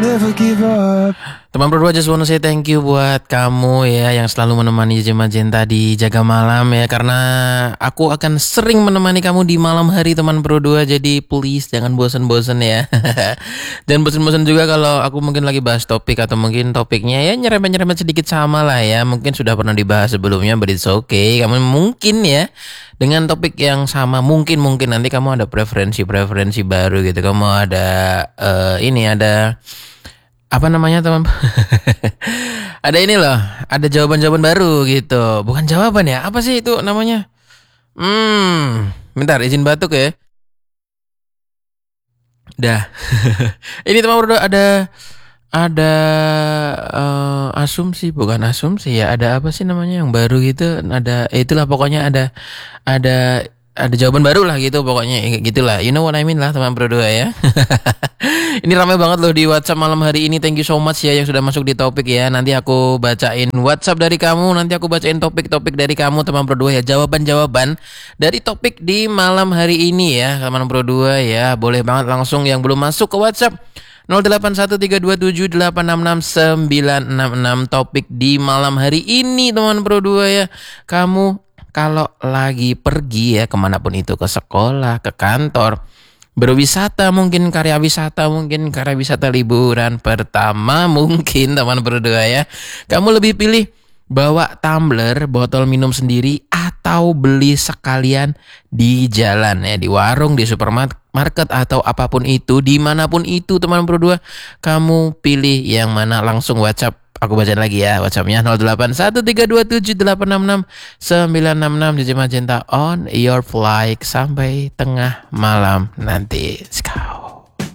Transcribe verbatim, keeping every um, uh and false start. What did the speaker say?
Never give up. Teman berdua, just wanna say thank you buat kamu ya yang selalu menemani Jejak Magenta di Jaga Malam ya. Karena aku akan sering menemani kamu di malam hari teman berdua. Jadi please jangan bosan-bosan ya. Dan bosan-bosan juga kalau aku mungkin lagi bahas topik atau mungkin topiknya ya nyerempet-nyerempet sedikit sama lah ya. Mungkin sudah pernah dibahas sebelumnya, but it's okay. Kamu mungkin ya dengan topik yang sama mungkin-mungkin nanti kamu ada preferensi-preferensi baru gitu. Kamu ada uh, ini ada apa namanya teman? Ada ini loh, ada jawaban-jawaban baru gitu. Bukan jawaban ya, apa sih itu namanya? Hmm, bentar izin batuk ya. Dah. Ini teman berdua ada ada uh, asumsi, bukan asumsi ya. Ada apa sih namanya yang baru gitu? Ada eh, itulah pokoknya ada ada ada jawaban baru lah gitu pokoknya gitulah. You know what I mean lah teman berdua ya. Ini ramai banget loh di WhatsApp malam hari ini. Thank you so much ya yang sudah masuk di topik ya. Nanti aku bacain WhatsApp dari kamu, nanti aku bacain topik-topik dari kamu teman berdua ya. Jawaban-jawaban dari topik di malam hari ini ya teman berdua ya. Boleh banget langsung yang belum masuk ke WhatsApp nol delapan satu tiga dua tujuh delapan enam enam sembilan enam enam. Topik di malam hari ini teman berdua ya. Kamu kalau lagi pergi ya kemanapun itu, ke sekolah, ke kantor, berwisata mungkin, karya wisata mungkin, karya wisata liburan pertama mungkin teman berdua ya. Kamu lebih pilih bawa tumbler, botol minum sendiri, atau beli sekalian di jalan ya, di warung, di supermarket atau apapun itu, dimanapun itu teman berdua. Kamu pilih yang mana? Langsung WhatsApp. Aku bacain lagi ya WhatsAppnya nol delapan satu tiga dua tujuh delapan enam enam sembilan enam enam. Jejak Magenta on your flight sampai tengah malam nanti. Let's go.